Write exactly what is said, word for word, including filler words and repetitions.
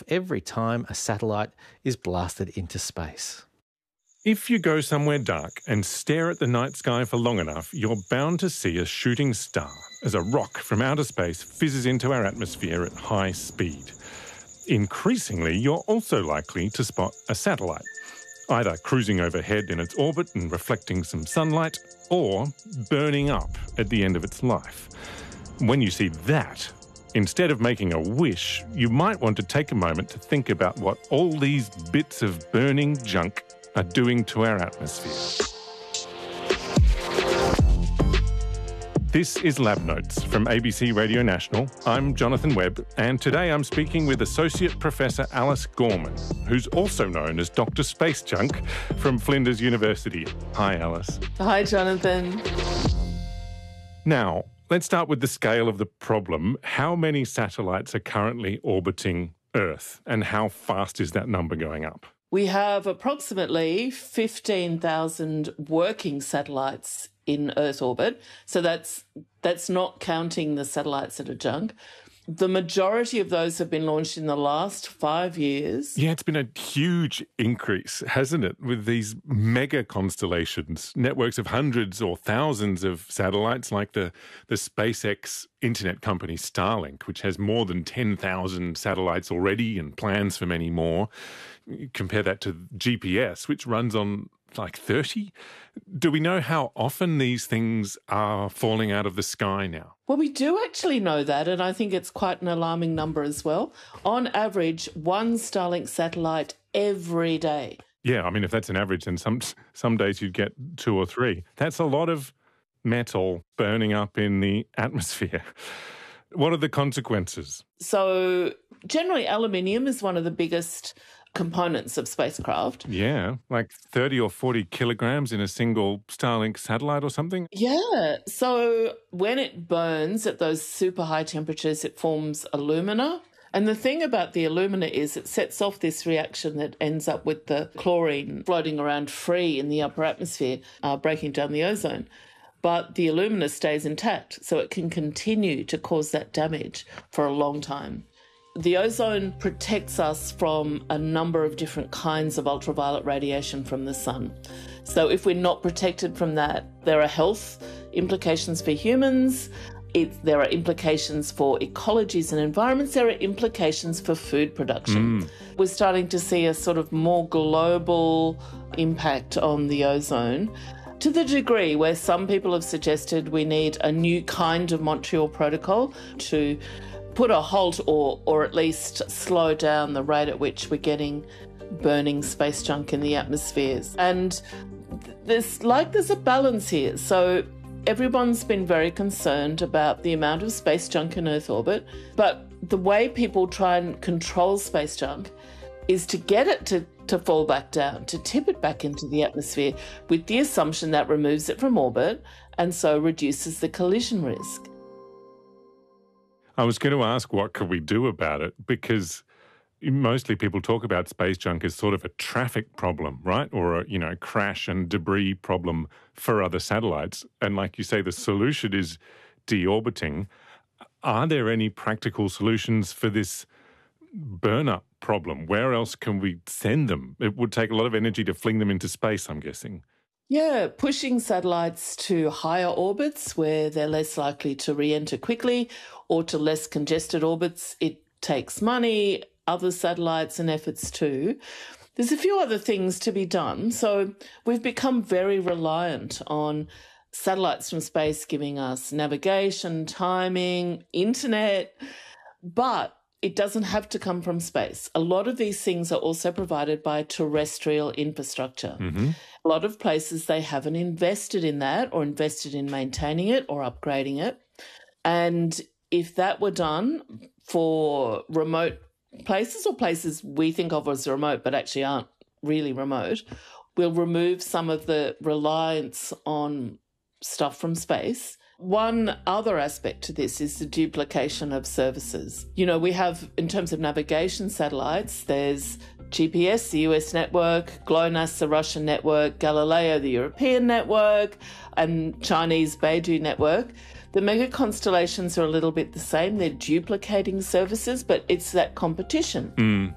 every time a satellite is blasted into space. If you go somewhere dark and stare at the night sky for long enough, you're bound to see a shooting star as a rock from outer space fizzes into our atmosphere at high speed. Increasingly, you're also likely to spot a satellite, either cruising overhead in its orbit and reflecting some sunlight, or burning up at the end of its life. When you see that, instead of making a wish, you might want to take a moment to think about what all these bits of burning junk are doing to our atmosphere. This is Lab Notes from A B C Radio National. I'm Jonathan Webb, and today I'm speaking with Associate Professor Alice Gorman, who's also known as Doctor Space Junk from Flinders University. Hi, Alice. Hi, Jonathan. Now, let's start with the scale of the problem. How many satellites are currently orbiting Earth, and how fast is that number going up? We have approximately fifteen thousand working satellites in Earth orbit. So that's that's not counting the satellites that are junk. The majority of those have been launched in the last five years. Yeah, it's been a huge increase, hasn't it, with these mega constellations, networks of hundreds or thousands of satellites like the, the SpaceX internet company Starlink, which has more than ten thousand satellites already and plans for many more. Compare that to G P S, which runs on like thirty. Do we know how often these things are falling out of the sky now? Well, we do actually know that, and I think it's quite an alarming number as well. On average, one Starlink satellite every day. Yeah, I mean, if that's an average, then some some days you'd get two or three. That's a lot of metal burning up in the atmosphere. What are the consequences? So generally, aluminium is one of the biggest components of spacecraft. Yeah, like thirty or forty kilograms in a single Starlink satellite or something? Yeah. So when it burns at those super high temperatures, it forms alumina. And the thing about the alumina is it sets off this reaction that ends up with the chlorine floating around free in the upper atmosphere, uh, breaking down the ozone. But the alumina stays intact, so it can continue to cause that damage for a long time. The ozone protects us from a number of different kinds of ultraviolet radiation from the sun. So if we're not protected from that, there are health implications for humans, it, there are implications for ecologies and environments, there are implications for food production. Mm. We're starting to see a sort of more global impact on the ozone, to the degree where some people have suggested we need a new kind of Montreal Protocol to put a halt or or at least slow down the rate at which we're getting burning space junk in the atmospheres. And there's like there's a balance here. So everyone's been very concerned about the amount of space junk in Earth orbit, but the way people try and control space junk is to get it to, to fall back down, to tip it back into the atmosphere with the assumption that removes it from orbit and so reduces the collision risk. I was going to ask what could we do about it, because mostly people talk about space junk as sort of a traffic problem, right? Or a, you know, crash and debris problem for other satellites. And like you say, the solution is deorbiting. Are there any practical solutions for this burn-up problem? Where else can we send them? It would take a lot of energy to fling them into space, I'm guessing. Yeah, pushing satellites to higher orbits where they're less likely to re-enter quickly, or to less congested orbits. It takes money, other satellites and efforts too. There's a few other things to be done. So we've become very reliant on satellites from space giving us navigation, timing, internet, but it doesn't have to come from space. A lot of these things are also provided by terrestrial infrastructure. Mm-hmm. A lot of places, they haven't invested in that or invested in maintaining it or upgrading it. And if that were done for remote places or places we think of as remote but actually aren't really remote, we'll remove some of the reliance on stuff from space. One other aspect to this is the duplication of services. You know, we have, in terms of navigation satellites, there's G P S, the U S network, GLONASS, the Russian network, Galileo, the European network, and Chinese Beidou network. The mega constellations are a little bit the same. They're duplicating services, but it's that competition. Mm.